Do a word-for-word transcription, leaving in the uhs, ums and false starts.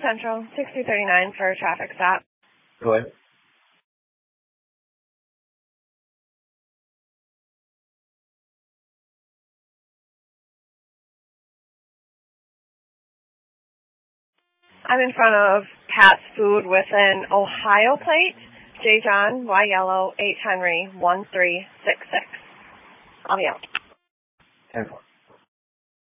Central, sixty thirty-nine for a traffic stop. Go ahead. I'm in front of Pat's Food with an Ohio plate. J. John, Y Yellow, eight Henry, one three six six. I'll be out. ten four.